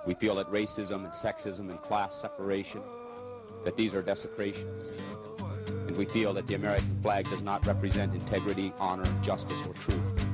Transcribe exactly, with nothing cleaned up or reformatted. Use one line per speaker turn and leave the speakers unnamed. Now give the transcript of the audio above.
We feel that racism and sexism and class separation, that these are desecrations. And we feel that the American flag does not represent integrity, honor, justice, or truth.